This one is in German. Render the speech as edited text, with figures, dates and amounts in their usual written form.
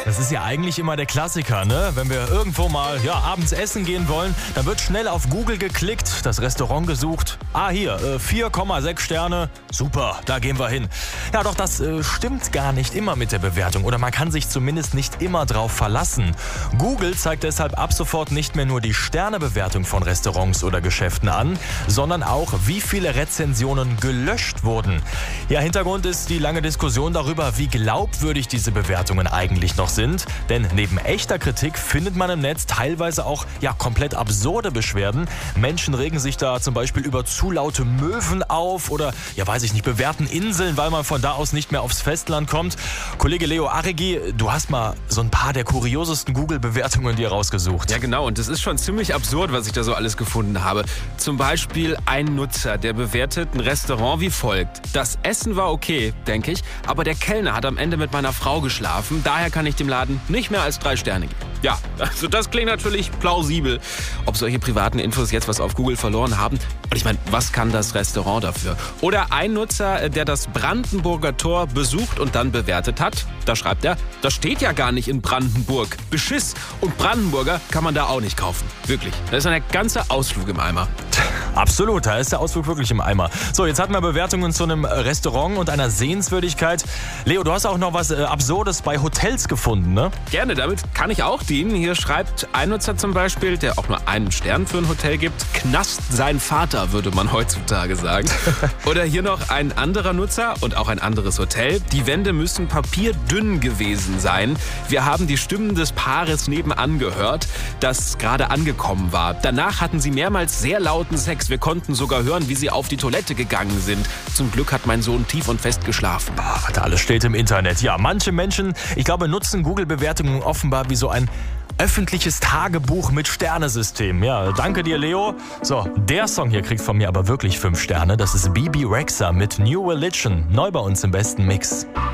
Das ist ja eigentlich immer der Klassiker, ne? Wenn wir irgendwo mal abends essen gehen wollen, dann wird schnell auf Google geklickt, das Restaurant gesucht. Hier, 4,6 Sterne. Super, da gehen wir hin. Ja, doch das stimmt gar nicht immer mit der Bewertung oder man kann sich zumindest nicht immer drauf verlassen. Google zeigt deshalb ab sofort nicht mehr nur die Sternebewertung von Restaurants oder Geschäften an, sondern auch, wie viele Rezensionen gelöscht wurden. Ja, Hintergrund ist die lange Diskussion darüber, wie glaubwürdig diese Bewertungen eigentlich noch sind. Denn neben echter Kritik findet man im Netz teilweise auch komplett absurde Beschwerden. Menschen regen sich da zum Beispiel über zu laute Möwen auf oder, bewerten Inseln, weil man von da aus nicht mehr aufs Festland kommt. Kollege Leo Arregi, du hast mal so ein paar der kuriosesten Google-Bewertungen dir rausgesucht. Ja, genau. Und das ist schon ziemlich absurd, was ich da so alles gefunden habe. Zum Beispiel ein Nutzer, der bewertet ein Restaurant wie folgt. Das Essen war okay, denke ich, aber der Kellner hat am Ende mit meiner Frau geschlafen. Daher kann ich dem Laden nicht mehr als 3 Sterne geben. Ja, also das klingt natürlich plausibel. Ob solche privaten Infos jetzt was auf Google verloren haben? Und ich meine, was kann das Restaurant dafür? Oder ein Nutzer, der das Brandenburger Tor besucht und dann bewertet hat. Da schreibt er, das steht ja gar nicht in Brandenburg. Beschiss. Und Brandenburger kann man da auch nicht kaufen. Wirklich. Da ist ein ganzer Ausflug im Eimer. Absolut, da ist der Ausflug wirklich im Eimer. So, jetzt hatten wir Bewertungen zu einem Restaurant und einer Sehenswürdigkeit. Leo, du hast auch noch was Absurdes bei Hotels gefunden, ne? Gerne, damit kann ich auch dienen. Hier schreibt ein Nutzer zum Beispiel, der auch nur einen Stern für ein Hotel gibt, Knast sein Vater, würde man heutzutage sagen. Oder hier noch ein anderer Nutzer und auch ein anderes Hotel. Die Wände müssen papierdünn gewesen sein. Wir haben die Stimmen des Paares nebenan gehört, das gerade angekommen war. Danach hatten sie mehrmals sehr lauten Sex. Wir konnten sogar hören, wie sie auf die Toilette gegangen sind. Zum Glück hat mein Sohn tief und fest geschlafen. Was da alles steht im Internet. Ja, manche Menschen, ich glaube, nutzen Google-Bewertungen offenbar wie so ein öffentliches Tagebuch mit Sternesystem. Ja, danke dir, Leo. So, der Song hier kriegt von mir aber wirklich 5 Sterne. Das ist Bebe Rexha mit New Religion. Neu bei uns im besten Mix.